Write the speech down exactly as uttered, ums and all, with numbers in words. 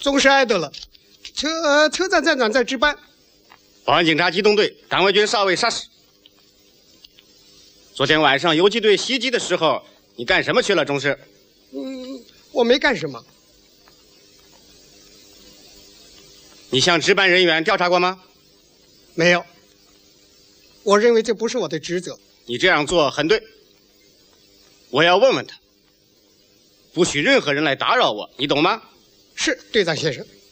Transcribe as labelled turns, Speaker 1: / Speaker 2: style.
Speaker 1: 总是挨的了。车车站站长在值班。
Speaker 2: 保安警察机动队党卫军少尉沙士。昨天晚上游击队袭击的时候，你干什么去了，中士？
Speaker 1: 嗯，我没干什么。
Speaker 2: 你向值班人员调查过吗？
Speaker 1: 没有。我认为这不是我的职责。
Speaker 2: 你这样做很对。我要问问他，不许任何人来打扰我，你懂吗？
Speaker 1: 是，队长先生。